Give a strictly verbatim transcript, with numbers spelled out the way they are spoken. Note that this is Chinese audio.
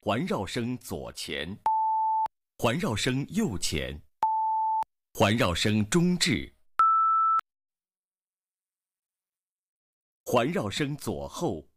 环绕声左前，环绕声右前，环绕声中置，环绕声左后，